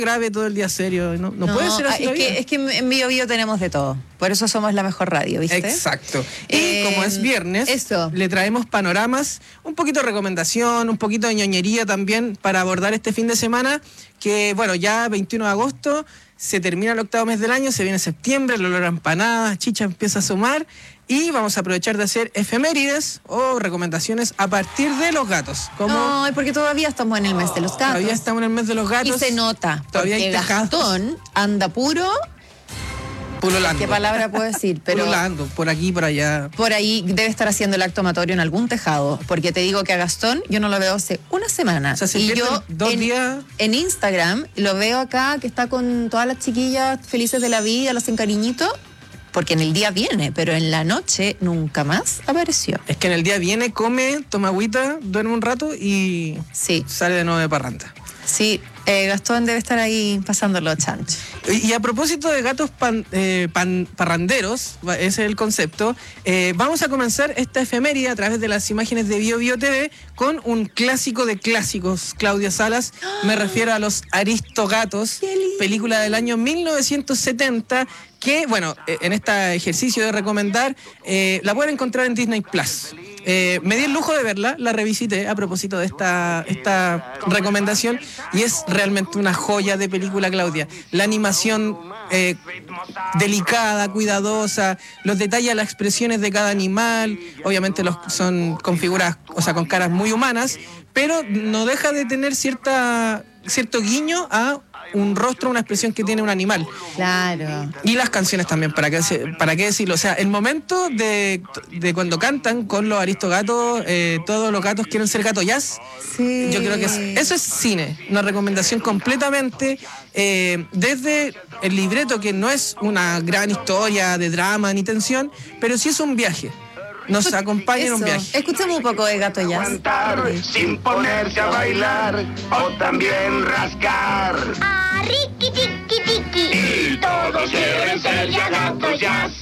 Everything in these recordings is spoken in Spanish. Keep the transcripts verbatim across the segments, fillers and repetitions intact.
grave, todo el día serio. No, no, No, puede ser así es la vida. que, es que en Bio Bio tenemos de todo. Por eso somos la mejor radio, ¿viste? Exacto. Y Eh, como es viernes, eso. le traemos panoramas, un poquito de recomendación, un poquito de ñoñería también para abordar este fin de semana, que bueno, ya veintiuno de agosto se termina el octavo mes del año, se viene septiembre, el olor a empanadas, chicha empieza a sumar y vamos a aprovechar de hacer efemérides o recomendaciones a partir de los gatos. Como No, porque todavía estamos en el mes de los gatos. todavía estamos en el mes de los gatos. Y se nota, Todavía porque hay tejados. Gastón anda puro, Pululando. ¿qué palabra puedo decir? Pero Pululando, por aquí, por allá. por ahí debe estar haciendo el acto amatorio en algún tejado, porque te digo que a Gastón yo no lo veo hace una semana. O sea, se y pierden yo dos en, días. en Instagram lo veo acá que está con todas las chiquillas felices de la vida, los hacen cariñito, porque en el día viene, pero en la noche nunca más apareció. Es que en el día viene, come, toma agüita, duerme un rato y Sí, sale de nuevo de parranda. sí, eh, Gastón debe estar ahí pasándolo chancho. Y, y a propósito de gatos pan, eh, pan- parranderos, va- ese es el concepto, eh, vamos a comenzar esta efeméride a través de las imágenes de Bio Bio T V con un clásico de clásicos, Claudia Salas. Me refiero a los Aristogatos, ¡Qué lindo! película del año mil novecientos setenta, que, bueno, eh, en este ejercicio de recomendar, eh, la pueden encontrar en Disney Plus. Eh, me di el lujo de verla, la revisité a propósito de esta, esta recomendación y es realmente una joya de película, Claudia. La animación eh, delicada, cuidadosa, los detalles, las expresiones de cada animal, obviamente los son con figuras, o sea, con caras muy humanas, pero no deja de tener cierta, cierto guiño a un rostro, una expresión que tiene un animal. Claro. Y las canciones también, ¿para qué, se- para qué decirlo? O sea, el momento de, de cuando cantan con los aristogatos, eh, todos los gatos quieren ser gato jazz. Sí. Yo creo que es- eso es cine, una recomendación completamente eh, desde el libreto, que no es una gran historia de drama ni tensión, pero sí es un viaje. Nos acompaña en un Eso. viaje. Escuchemos un poco de Gato Jazz. Aguantar sin ponerse a bailar o también rascar. Ah, riqui, tiqui, tiqui. Y todos quieren ser ya gatos jazz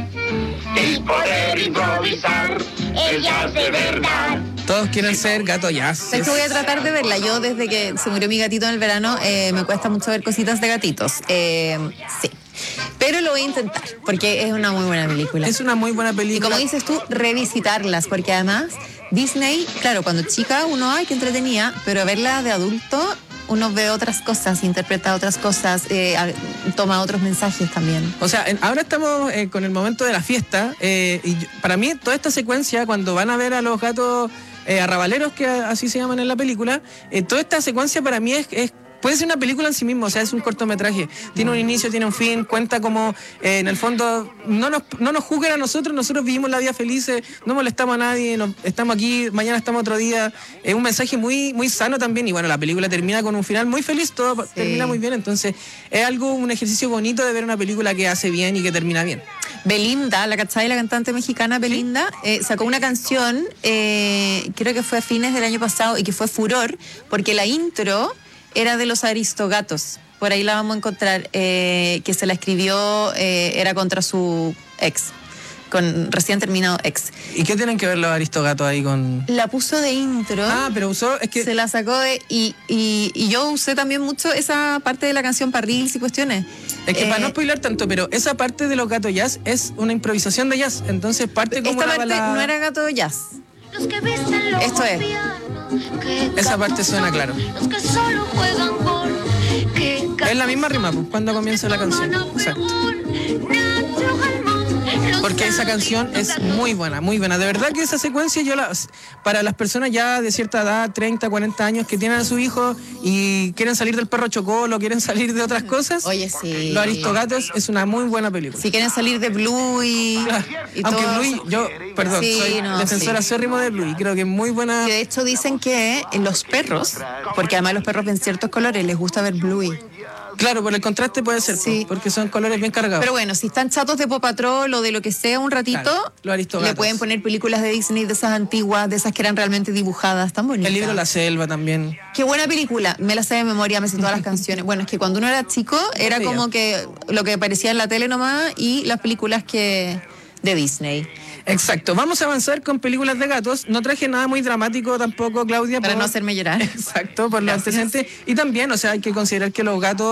y poder improvisar el jazz de verdad. Todos quieren ser gato jazz. ¿Sabes que voy a tratar de verla? Yo desde que se murió mi gatito en el verano eh, me cuesta mucho ver cositas de gatitos. Eh, sí. Pero lo voy a intentar porque es una muy buena película. Es una muy buena Y película. como dices tú, revisitarlas, porque además Disney, claro, cuando chica uno, ay, que entretenía, pero verla de adulto uno ve otras cosas, interpreta otras cosas, eh, a- toma otros mensajes también. O sea, en- ahora estamos eh, con el momento de la fiesta eh, y yo- para mí toda esta secuencia, cuando van a ver a los gatos eh, arrabaleros, que a- así se llaman en la película, eh, toda esta secuencia para mí es... es puede ser una película en sí mismo, o sea, es un cortometraje. Tiene un inicio, tiene un fin, cuenta como, eh, en el fondo, no nos, no nos juzguen a nosotros, nosotros vivimos la vida felices, no molestamos a nadie, nos- estamos aquí, mañana estamos otro día. Es un mensaje muy, muy sano también, y bueno, la película termina con un final muy feliz, todo Sí. termina muy bien, entonces es algo, un ejercicio bonito de ver una película que hace bien y que termina bien. Belinda, la cachai, la cantante mexicana Belinda, eh, sacó una canción, eh, creo que fue a fines del año pasado, y que fue furor, porque la intro era de los Aristogatos. Por ahí la vamos a encontrar, eh, que se la escribió, eh, era contra su ex, con recién terminado ex. ¿Y qué tienen que ver los aristogatos ahí con...? La puso de intro. Ah, pero usó, es que... Se la sacó de... Y, y, y yo usé también mucho esa parte de la canción para reels y cuestiones. Es que Eh, para no spoiler tanto, pero esa parte de los gatos jazz es una improvisación de jazz, entonces parte como esta una parte balada. no era gato jazz. Los que visten los Esto es. pianos, que Esa parte gatos suena son claro. Los que solo juegan gol. Que Es la gatos misma rima, son pues, cuando comienza la canción. toman a Exacto. huevón. Nacho Jalmón, los Porque esa canción es gatos muy buena, muy buena. De verdad que esa secuencia, yo la, para las personas ya de cierta edad, treinta, cuarenta años, que tienen a su hijo y quieren salir del perro chocolo, quieren salir de otras cosas, Oye, sí. Los Aristogatos es una muy buena película. Si quieren salir de Blue y, Claro. y Aunque todo Bluey, eso. yo, perdón, Sí, soy no, defensora sí. acérrimo de Bluey, creo que es muy buena. Que de hecho dicen que los perros, porque además los perros ven ciertos colores, les gusta ver Bluey. Claro, por el contraste puede ser, Sí. porque son colores bien cargados. Pero bueno, si están chatos de Paw Patrol o de lo que sea un ratito, Claro, los Aristogatos. le pueden poner películas de Disney de esas antiguas, de esas que eran realmente dibujadas, tan bonitas. El libro La Selva también. Qué buena película, me la sé de memoria, me sé todas las canciones. Bueno, es que cuando uno era chico era Sí. como que lo que aparecía en la tele nomás y las películas que de Disney. Exacto. Vamos a avanzar con películas de gatos. No traje nada muy dramático tampoco, Claudia. Para por- no hacerme llorar. Exacto, por los Gracias. antecedentes. Y también, o sea, hay que considerar que los gatos